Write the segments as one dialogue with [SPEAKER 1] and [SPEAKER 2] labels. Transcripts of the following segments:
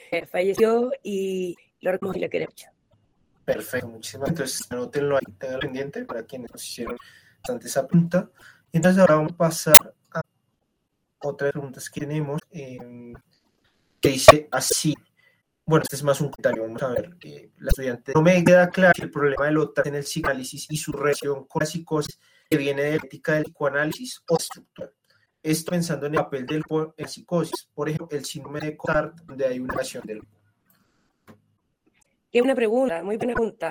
[SPEAKER 1] falleció y lo recordamos y lo queremos mucho.
[SPEAKER 2] Perfecto, muchísimas gracias. Entonces, anótenlo ahí, tengan pendiente para quienes nos hicieron bastante esa pregunta. Entonces, ahora vamos a pasar a otras preguntas que tenemos, que dice así. Bueno, este es más un comentario. Vamos a ver. La estudiante, no me queda claro el problema del OTAN en el psicoanálisis y su relación con la psicosis que viene de la ética del psicoanálisis o estructural. Esto pensando en el papel de la psicosis, por ejemplo, el síndrome de Cotard, donde hay una relación del.
[SPEAKER 1] Qué buena pregunta, muy buena pregunta.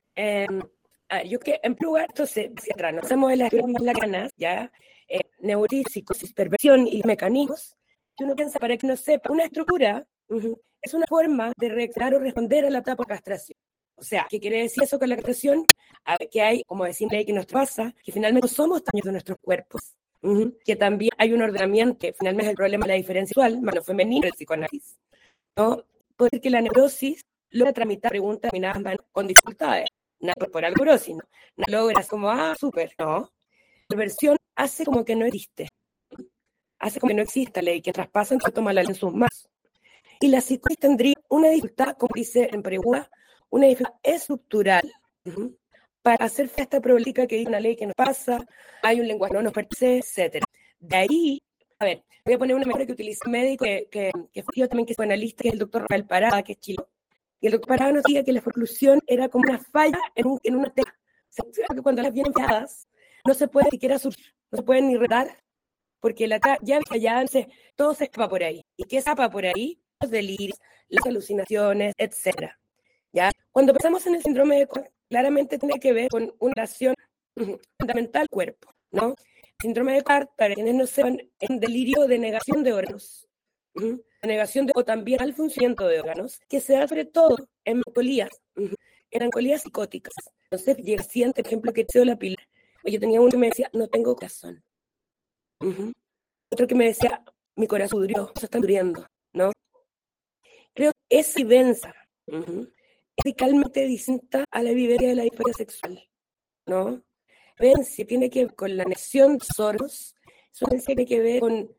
[SPEAKER 1] Yo que en primer lugar, entonces, si atrás nos hacemos de las teorías más lacanas, ya, neurosis, psicosis, perversión y mecanismos, que uno piensa para que no sepa, una estructura es una forma de reaccionar o responder a la etapa de castración. O sea, ¿qué quiere decir eso con la castración? Que hay, como decimos ahí, que nos pasa, que finalmente somos tamaños de nuestros cuerpos, que también hay un ordenamiento, que finalmente es el problema de la diferencia sexual, más lo femenino, el psicoanálisis, ¿no? Puede ser que la neurosis logra tramitar preguntas con dificultades, nada corporal neurosis, ¿no? No logras como, súper, no. La perversión hace como que no existe, hace como que no exista ley, que traspasan, se toma la ley en sus manos. Y la psicosis tendría una dificultad, como dice en pregunta, una dificultad estructural, para hacer frente a esta problemática que dice una ley que nos pasa, hay un lenguaje que no nos pertenece, etc. De ahí, a ver, voy a poner una metáfora que utiliza un médico que fue yo también, que es analista, que es el doctor Rafael Parada, que es chileno. Y el doctor Parada nos decía que la forclusión era como una falla en una tela. O sea, que cuando las vienen falladas, no se puede siquiera surgir, no se pueden ni retar, porque la ya fallada, entonces todo se escapa por ahí. ¿Y qué escapa por ahí? Los delirios, las alucinaciones, etc. ¿Ya? Cuando pensamos en el síndrome de Cotard, claramente tiene que ver con una relación fundamental al cuerpo, ¿no? El síndrome de Cotard, para quienes no sepan, es un delirio de negación de órganos, negación o también al funcionamiento de órganos, que se da sobre todo en melancolías, en melancolías psicóticas. Entonces, llega siente, por ejemplo, que te la pila. Yo tenía uno que me decía, no tengo corazón. Otro que me decía, mi corazón durió, se está muriendo, ¿no? Creo que esa vivencia es radicalmente distinta a la vivencia de la disforia sexual, ¿no? Vivencia tiene que ver con la negación de los órganos, es una vivencia que tiene que ver con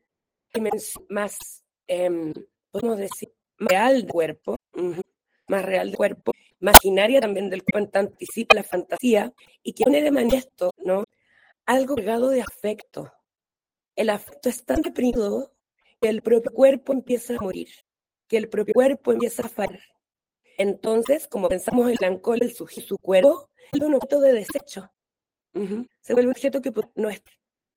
[SPEAKER 1] más, podemos decir, más real del cuerpo, más real del cuerpo, imaginaria también del cuerpo, en tanto anticipa la fantasía, y que pone de manifiesto, ¿no? Algo cargado de afecto. El afecto es tan reprimido que el propio cuerpo empieza a morir, que el propio cuerpo empieza a fallar. Entonces, como pensamos en el alcohol, su cuerpo es un objeto de desecho. Se vuelve un objeto que no es.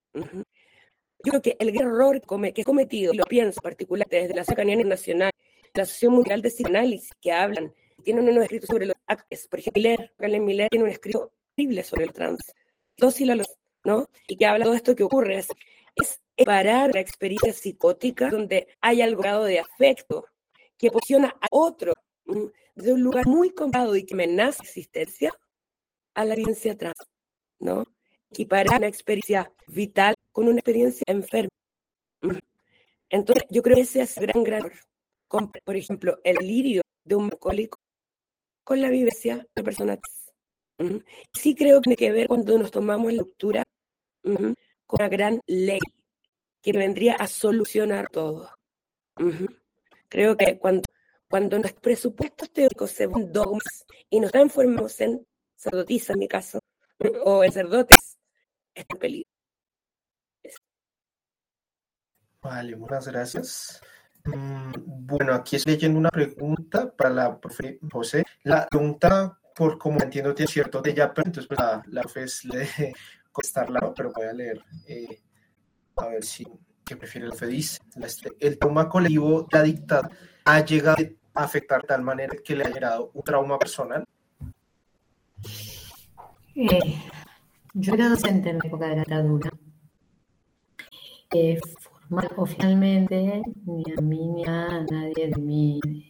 [SPEAKER 1] Yo creo que el gran error que he cometido, y lo pienso particularmente desde la Asociación Internacional, la Asociación Mundial de Psicoanálisis, que hablan, tienen unos escritos sobre los actos, por ejemplo, Galen Miller tiene un escrito horrible sobre el trans, ¿no? Y que habla de todo esto que ocurre, es parar la experiencia psicótica donde hay algo grado de afecto que posiciona a otro de un lugar muy complicado y que amenaza la existencia a la experiencia trans, ¿no? Equiparar una experiencia vital con una experiencia enferma. Entonces, yo creo que ese es el gran error. Por ejemplo, el delirio de un alcohólico con la vivencia de una persona trans. Sí creo que tiene que ver cuando nos tomamos la lectura con una gran ley que vendría a solucionar todo. Creo que cuando nuestros presupuestos teóricos se vuelven dogmas y nos transformamos en sacerdotisas, en mi caso, o en sacerdotes, está en peligro.
[SPEAKER 2] Vale, muchas gracias. Bueno, aquí estoy leyendo una pregunta para la profe José. La pregunta, por como entiendo, tiene cierto de ya, pero entonces pues la profe le contestarla, pero voy a leer a ver si que prefiere la profe. Dice, el trauma colectivo de la dictadura ha llegado a afectar de tal manera que le ha generado un trauma personal.
[SPEAKER 3] Yo era docente en la época de la dictadura. Formal, oficialmente, ni a mí ni a nadie de mi